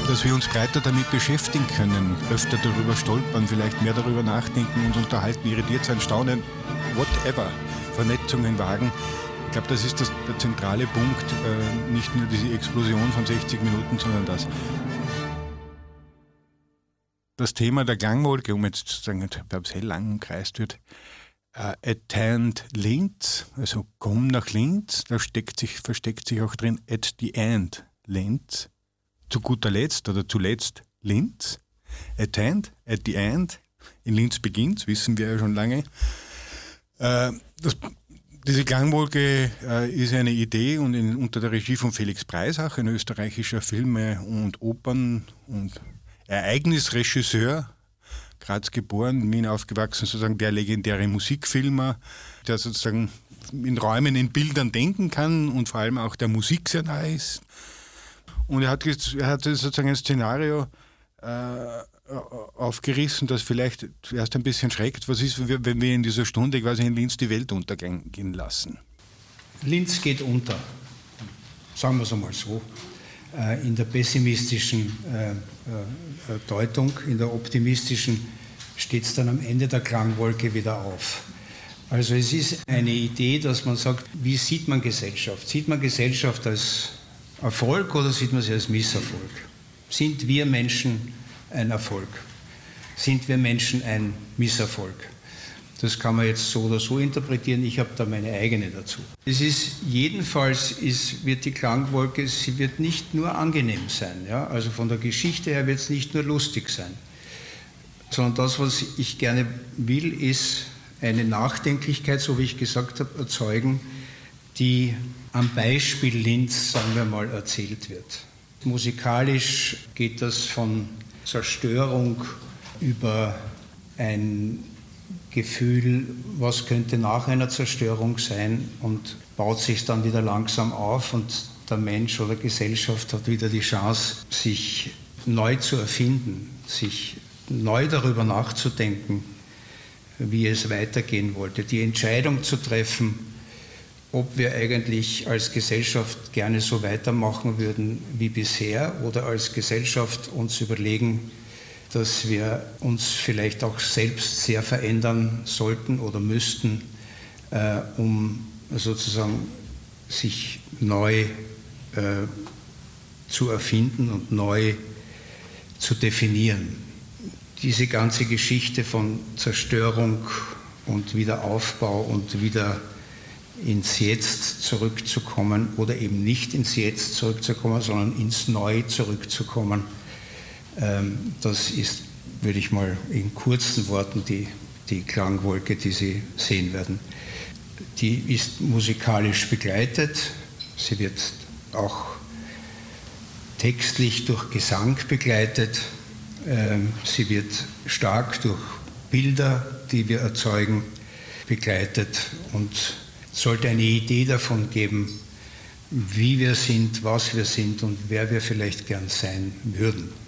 dass wir uns breiter damit beschäftigen können, öfter darüber stolpern, vielleicht mehr darüber nachdenken, uns unterhalten, irritiert sein, staunen, whatever, Vernetzungen wagen. Ich glaube, das ist der zentrale Punkt, nicht nur diese Explosion von 60 Minuten, sondern das. Das Thema der Klangwolke, um jetzt sozusagen verbsell lang umkreist wird, attend Linz, also komm nach Linz, da versteckt sich auch drin at the end Linz, zu guter Letzt oder zuletzt Linz, attend, at the end, in Linz beginnt, wissen wir ja schon lange. Diese Klangwolke ist eine Idee und unter der Regie von Felix Breisach, ein österreichischer Filme- und Opern- und Ereignisregisseur, Graz geboren, Wien aufgewachsen, sozusagen der legendäre Musikfilmer, der sozusagen in Räumen, in Bildern denken kann und vor allem auch der Musik sehr nahe ist. Und er hat sozusagen ein Szenario aufgerissen, das vielleicht erst ein bisschen schreckt. Was ist, wenn wir in dieser Stunde quasi in Linz die Welt untergehen lassen? Linz geht unter, sagen wir es einmal so. In der pessimistischen Deutung, in der optimistischen steht es dann am Ende der Klangwolke wieder auf. Also es ist eine Idee, dass man sagt, wie sieht man Gesellschaft? Sieht man Gesellschaft als Erfolg oder sieht man sie als Misserfolg? Sind wir Menschen ein Erfolg? Sind wir Menschen ein Misserfolg? Das kann man jetzt so oder so interpretieren, ich habe da meine eigene dazu. Es ist jedenfalls, wird die Klangwolke, sie wird nicht nur angenehm sein, ja? Also von der Geschichte her wird es nicht nur lustig sein, sondern das, was ich gerne will, ist eine Nachdenklichkeit, so wie ich gesagt habe, erzeugen, die am Beispiel Linz, sagen wir mal, erzählt wird. Musikalisch geht das von Zerstörung über ein Gefühl, was könnte nach einer Zerstörung sein, und baut sich dann wieder langsam auf und der Mensch oder Gesellschaft hat wieder die Chance, sich neu zu erfinden, sich neu darüber nachzudenken, wie es weitergehen wollte, die Entscheidung zu treffen, ob wir eigentlich als Gesellschaft gerne so weitermachen würden wie bisher oder als Gesellschaft uns überlegen, dass wir uns vielleicht auch selbst sehr verändern sollten oder müssten, um sozusagen sich neu zu erfinden und neu zu definieren. Diese ganze Geschichte von Zerstörung und Wiederaufbau und wieder ins Jetzt zurückzukommen oder eben nicht ins Jetzt zurückzukommen, sondern ins Neu zurückzukommen, das ist, würde ich mal in kurzen Worten, die Klangwolke, die Sie sehen werden. Die ist musikalisch begleitet, sie wird auch textlich durch Gesang begleitet, sie wird stark durch Bilder, die wir erzeugen, begleitet und sollte eine Idee davon geben, wie wir sind, was wir sind und wer wir vielleicht gern sein würden.